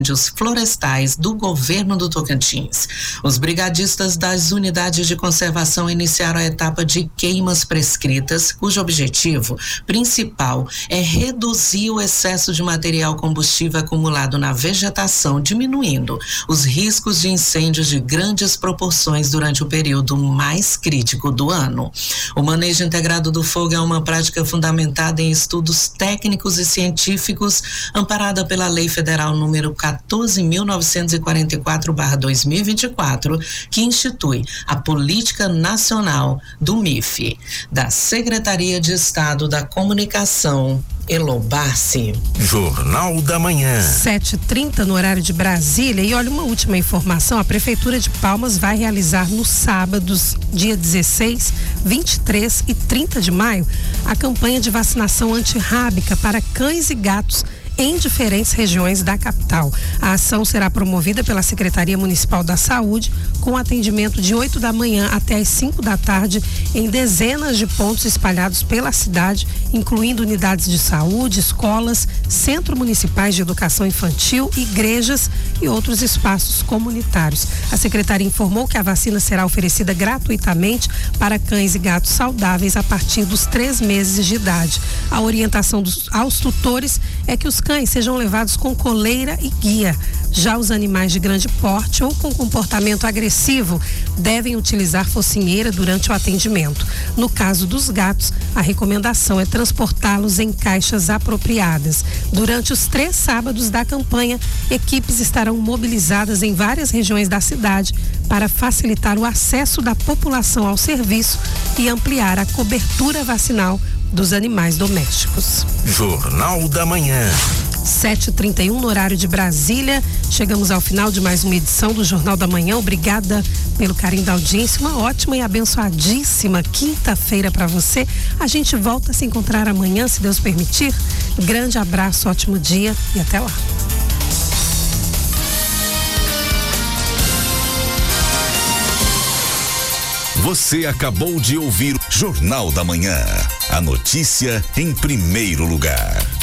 florestais do governo do Tocantins. Os brigadistas das unidades de conservação iniciaram a etapa de queimas prescritas, cujo objetivo principal é reduzir o excesso de material combustível acumulado na vegetação, diminuindo os riscos de incêndios de grandes proporções durante o período mais crítico do ano. O manejo integrado do fogo é uma prática fundamentada em estudos técnicos e científicos, amparada pela Lei Federal número 14.944/2024, que institui a Política Nacional do MIF, da Secretaria de Estado da Comunicação, Elobassi. Jornal da Manhã. 7h30 no horário de Brasília. E olha, uma última informação: a Prefeitura de Palmas vai realizar nos sábados, dia 16, 23 e 30 de maio, a campanha de vacinação antirrábica para cães e gatos em diferentes regiões da capital. A ação será promovida pela Secretaria Municipal da Saúde, com atendimento de 8 da manhã até as 5 da tarde em dezenas de pontos espalhados pela cidade, incluindo unidades de saúde, escolas, centros municipais de educação infantil, igrejas e outros espaços comunitários. A Secretaria informou que a vacina será oferecida gratuitamente para cães e gatos saudáveis a partir dos 3 meses de idade. A orientação aos tutores é que os cães sejam levados com coleira e guia. Já os animais de grande porte ou com comportamento agressivo devem utilizar focinheira durante o atendimento. No caso dos gatos, a recomendação é transportá-los em caixas apropriadas. Durante os 3 sábados da campanha, equipes estarão mobilizadas em várias regiões da cidade para facilitar o acesso da população ao serviço e ampliar a cobertura vacinal dos animais domésticos. Jornal da Manhã. 7h31 no horário de Brasília. Chegamos ao final de mais uma edição do Jornal da Manhã. Obrigada pelo carinho da audiência. Uma ótima e abençoadíssima quinta-feira para você. A gente volta a se encontrar amanhã, se Deus permitir. Grande abraço, ótimo dia e até lá. Você acabou de ouvir Jornal da Manhã. A notícia em primeiro lugar.